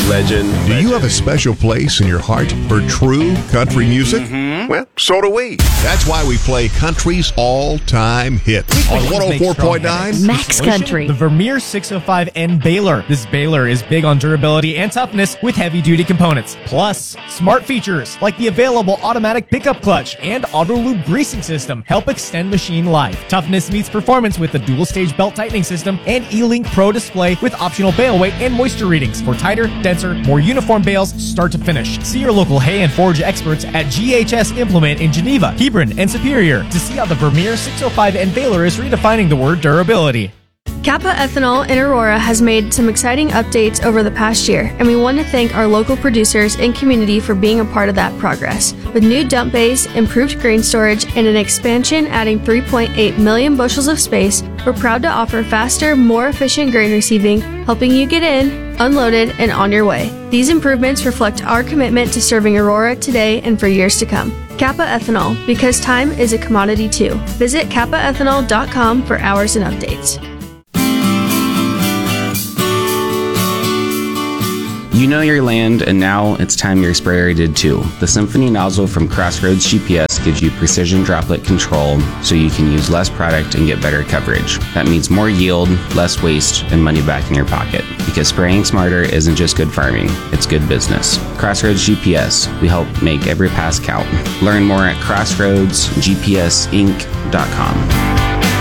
Legend. Do you have a special place in your heart for true country music? Well, so do we. That's why we play country's all-time hits on 104.9 Max Country. The Vermeer 605N baler. This baler is big on durability and toughness with heavy-duty components. Plus, smart features like the available automatic pickup clutch and auto lube greasing system help extend machine life. Toughness meets performance with the dual-stage belt tightening system and E-Link Pro display with optional bale weight and moisture readings for tighter, denser, more uniform bales start to finish. See your local hay and forage experts at GHS Implement in Geneva, Hebron, and Superior to see how the Vermeer 605N baler is redefining the word durability. Kappa Ethanol in Aurora has made some exciting updates over the past year, and we want to thank our local producers and community for being a part of that progress. With new dump bays, improved grain storage, and an expansion adding 3.8 million bushels of space, we're proud to offer faster, more efficient grain receiving, helping you get in, unloaded, and on your way. These improvements reflect our commitment to serving Aurora today and for years to come. Kappa Ethanol, because time is a commodity too. Visit kappaethanol.com for hours and updates. You know your land, and now it's time your sprayer did too. The Symphony nozzle from Crossroads GPS gives you precision droplet control so you can use less product and get better coverage. That means more yield, less waste, and money back in your pocket. Because spraying smarter isn't just good farming, it's good business. Crossroads GPS, we help make every pass count. Learn more at crossroadsgpsinc.com.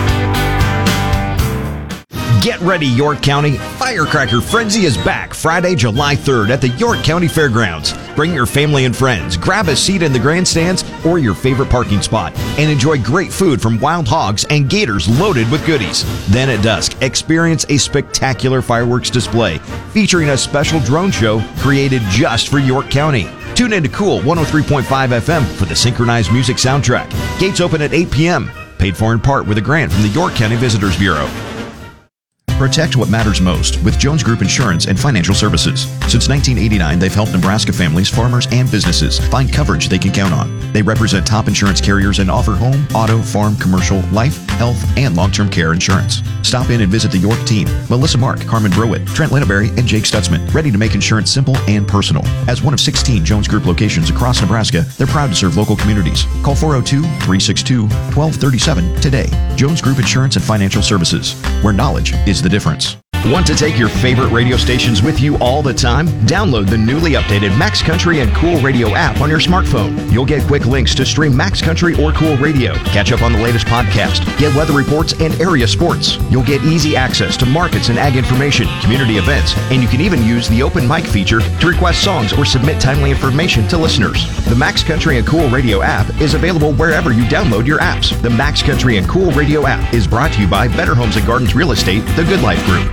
Get ready, York County. Firecracker Frenzy is back Friday, July 3rd at the York County Fairgrounds. Bring your family and friends, grab a seat in the grandstands or your favorite parking spot, and enjoy great food from wild hogs and gators loaded with goodies. Then at dusk, experience a spectacular fireworks display featuring a special drone show created just for York County. Tune in to Cool 103.5 FM for the synchronized music soundtrack. Gates open at 8 p.m. Paid for in part with a grant from the York County Visitors Bureau. Protect what matters most with Jones Group Insurance and Financial Services. Since 1989, they've helped Nebraska families, farmers, and businesses find coverage they can count on. They represent top insurance carriers and offer home, auto, farm, commercial, life, health, and long-term care insurance. Stop in and visit the York team. Melissa Mark, Carmen Browett, Trent Linneberry, and Jake Stutzman, ready to make insurance simple and personal. As one of 16 Jones Group locations across Nebraska, they're proud to serve local communities. Call 402-362-1237 today. Jones Group Insurance and Financial Services, where knowledge is the difference. Want to take your favorite radio stations with you all the time? Download the newly updated Max Country and Cool Radio app on your smartphone. You'll get quick links to stream Max Country or Cool Radio, catch up on the latest podcast, get weather reports and area sports. You'll get easy access to markets and ag information, community events, and you can even use the open mic feature to request songs or submit timely information to listeners. The Max Country and Cool Radio app is available wherever you download your apps. The Max Country and Cool Radio app is brought to you by Better Homes and Gardens Real Estate, the Good Life Group.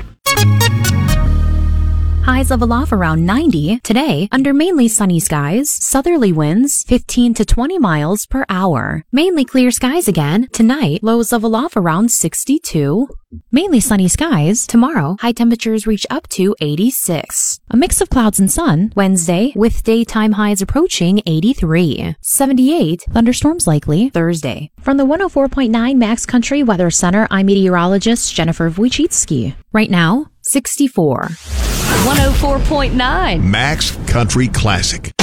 Highs level off around 90. Today, under mainly sunny skies, southerly winds 15 to 20 miles per hour. Mainly clear skies again. Tonight, lows level off around 62. Mainly sunny skies. Tomorrow, high temperatures reach up to 86. A mix of clouds and sun. Wednesday, with daytime highs approaching 83. 78, thunderstorms likely. Thursday. From the 104.9 Max Country Weather Center, I'm meteorologist Jennifer Wojcicki. Right now, 64. 104.9 Max Country Classic.